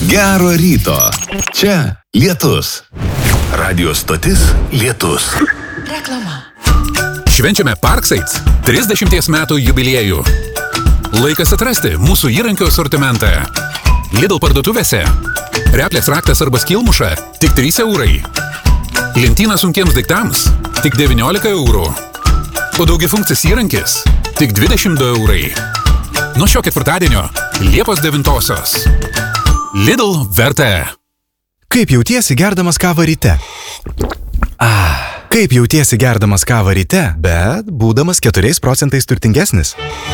Gero ryto. Čia Lietus. Radio stotis Lietus. Reklama. Švenčiame Parksites 30 metų jubiliejų. Laikas atrasti mūsų įrankių asortimentą. Lidl parduotuvėse. Replės raktas arba skylmuša tik 3 eurai. Lentyna sunkiems daiktams tik 19 eurų. O daugiafunkcis įrankis tik 22 eurai. Nuo šio ketvirtadienio Liepos 9-osios. Lidl vertė. Kaip jautiesi gerdamas kavą ryte? Kaip jautiesi gerdamas kavą ryte, bet būdamas 4% turtingesnis?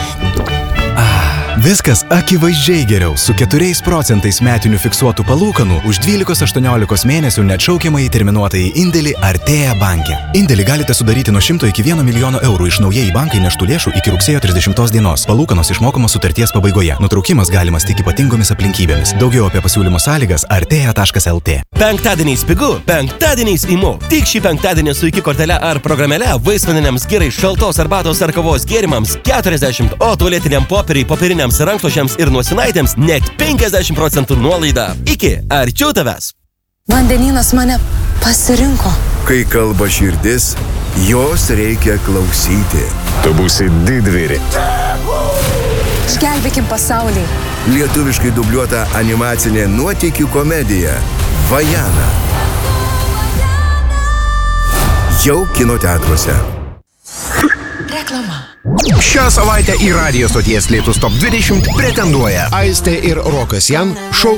Viskas akivaizdžiai geriau su 4% metinių fiksuotų palūkanų už 12-18 mėnesių neatšaukiamai terminuotai indėlį Artea banke. Indėlį galite sudaryti nuo 100 iki 1 milijono eurų iš naujai bankai neštų lėšų iki rugsėjo 30 dienos. Palūkanos išmokamos sutarties pabaigoje. Nutraukimas galimas tik ypatingomis aplinkybėmis. Daugiau apie pasiūlymo sąlygas artea.lt. Penktadieniais pigu, penktadieniais imu. Tik šį penktadienį su iki kortele ar programėle vaisvaniniams gerai šaltos arbatos ar kavos gėrimams 40, o tualetiniam popieriniams rankšluosčiams ir nosinaitėms net 50% nuolaida. Iki, arčiau tavęs. Vandenynas mane pasirinko. Kai kalba širdis, jos reikia klausyti. Tu būsi didvyri. Gelbėkim pasaulį. Lietuviškai dubliuota animacinė nuotykių komedija Vajana. Jau kino teatruose. Reklama. Šią savaitę į radijo stoties Lietus Top 20 pretenduoja Aistė ir Rokas Jan šou